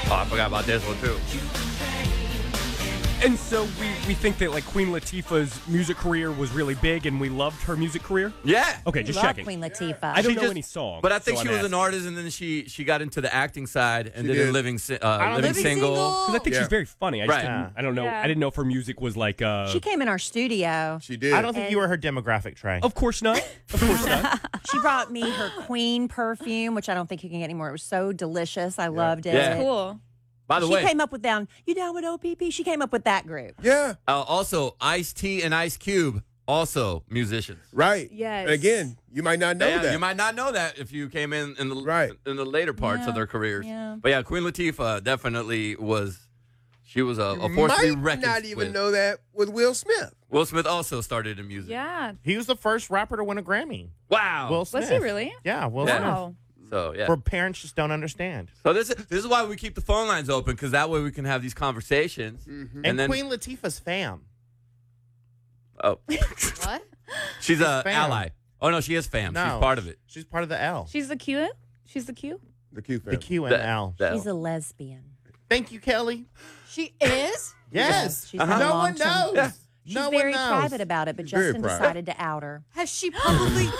Oh, I forgot about this one, too. And so we think that like Queen Latifah's music career was really big, and we loved her music career. Yeah. Okay, We just love checking. Queen Latifah. I don't She know just- any songs, But I think so she I'm was an asking. artist, and then she got into the acting side and did did. a living single. Living Single. Because I think Yeah. she's very funny. I Right. don't know. Yeah. I didn't know if her music was like. She came in our studio. She did. I don't think you were her demographic, Trey. Of course not. Of course not. She brought me her Queen perfume, which I don't think you can get anymore. It was so delicious. I loved it. Yeah. Cool. By the She way, came up with You down with OPP? She came up with that group. Yeah, also Ice-T and Ice Cube, also musicians. right. Yes. And again, you might not know Yeah, that. you might not know that if you came in the Right. in the later parts of their careers. yeah. But yeah, Queen Latifah definitely was. She was a force to be might reckoned not even with. know that with Will Smith. Will Smith also started in music. Yeah. He was the first rapper to win a Grammy. Wow. Will Smith. Was he really? Yeah, Will Yeah. Smith. Wow. So yeah. Where parents just don't understand. So this is why we keep the phone lines open, because that way we can have these conversations. And then Queen Latifah's fam. oh, What? she's a fam. ally. Oh no, she is fam. No. She's part of it. She's part of the L. She's the Q? She's the Q? The Q The family. Q and L. She's a lesbian. Thank you, Kelly. She is? Yes. She's had No a one long-term- knows. She's No very one knows. private about it, but Very Justin private. decided to out her. Has she publicly?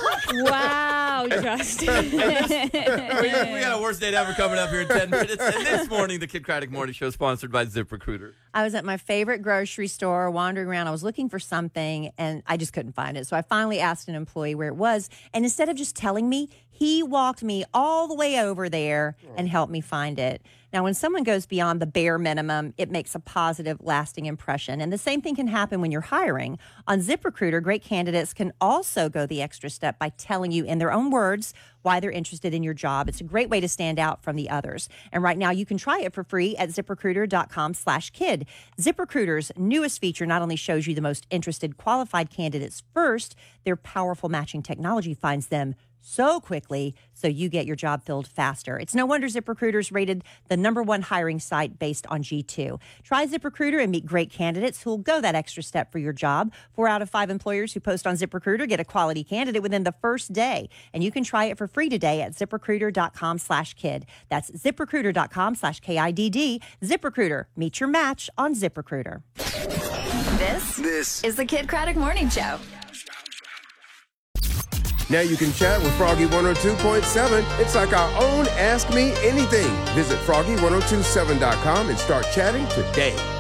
Wow, Justin. we got a worst date ever coming up here in 10 minutes. And this morning, the Kid Craddock Morning Show, sponsored by ZipRecruiter. I was at my favorite grocery store wandering around. I was looking for something and I just couldn't find it. So I finally asked an employee where it was. And instead of just telling me, he walked me all the way over there and helped me find it. Now, when someone goes beyond the bare minimum, it makes a positive, lasting impression. And the same thing can happen when you're hiring. On ZipRecruiter, great candidates can also go the extra step by telling you in their own words why they're interested in your job. It's a great way to stand out from the others. And right now, you can try it for free at ZipRecruiter.com/kid. ZipRecruiter's newest feature not only shows you the most interested qualified candidates first, their powerful matching technology finds them so quickly so you get your job filled faster. It's no wonder ZipRecruiter's rated the #1 hiring site based on G2. Try ZipRecruiter and meet great candidates who'll go that extra step for your job. 4 out of 5 employers who post on ZipRecruiter get a quality candidate within the first day. And you can try it for free today at ZipRecruiter.com/kid. That's ZipRecruiter.com/KIDD. ZipRecruiter. Meet your match on ZipRecruiter. This is the Kid Craddock Morning Show. Now you can chat with Froggy 102.7. It's like our own Ask Me Anything. Visit Froggy1027.com and start chatting today.